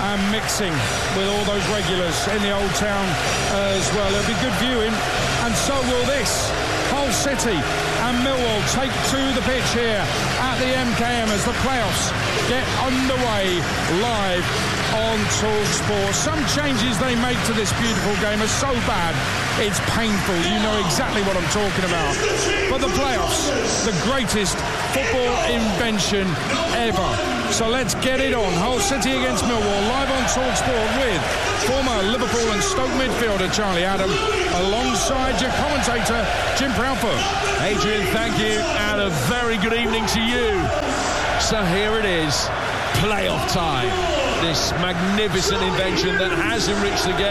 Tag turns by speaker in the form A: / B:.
A: and mixing with all those regulars in the Old Town as well. It'll be good viewing, and so will this. Hull City and Millwall take to the pitch here at the MKM as the playoffs get underway live on TalkSport. Some changes they make to this beautiful game are so bad, it's painful. You know exactly what I'm talking about. But the playoffs, the greatest football invention ever. So let's get it on. Hull City against Millwall, live on TalkSport with former Liverpool and Stoke midfielder Charlie Adam, alongside your commentator Jim Proudfoot.
B: Adrian, thank you, and a very good evening to you. So here it is, playoff time. This magnificent invention that has enriched the game.